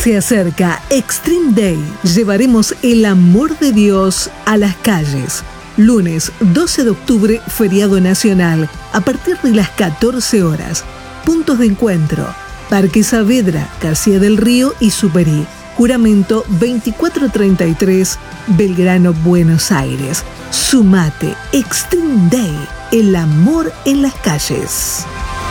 Se acerca Extreme Day. Llevaremos el amor de Dios a las calles. Lunes 12 de octubre, feriado nacional, a partir de las 14 horas. Puntos de encuentro: Parque Saavedra, García del Río y Superí. Juramento 2433, Belgrano, Buenos Aires. Sumate, Extreme Day, el amor en las calles.